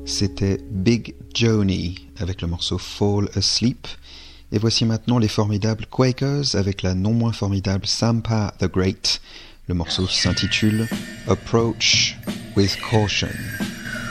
C'était Big Joni avec le morceau Fall Asleep. Et voici maintenant les formidables Quakers avec la non moins formidable Sampa the Great. Le morceau s'intitule Approach with Caution.